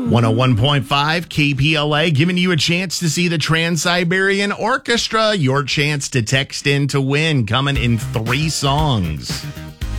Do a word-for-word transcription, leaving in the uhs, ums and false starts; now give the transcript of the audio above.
one oh one point five K P L A, giving you a chance to see the Trans-Siberian Orchestra. Your chance to text in to win, coming in three songs.